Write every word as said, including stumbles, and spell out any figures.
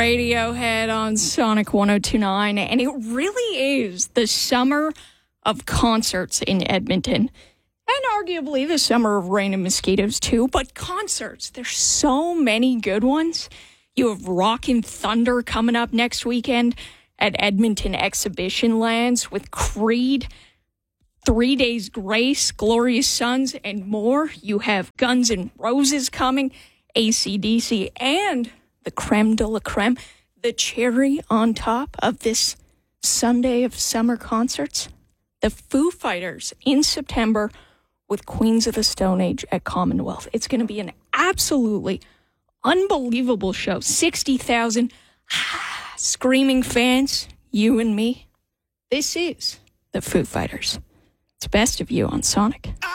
Radiohead on Sonic one oh two point nine, and it really is the summer of concerts in Edmonton. And arguably the summer of rain and mosquitoes too, but concerts, there's so many good ones. You have Rockin' Thunder coming up next weekend at Edmonton Exhibition Lands with Creed, Three Days Grace, Glorious Sons, and more. You have Guns N' Roses coming, A C D C, and the creme de la creme, the cherry on top of this Sunday of summer concerts, the Foo Fighters in September with Queens of the Stone Age at Commonwealth. It's going to be an absolutely unbelievable show. sixty thousand screaming fans, you and me. This is the Foo Fighters. It's Best of You on Sonic.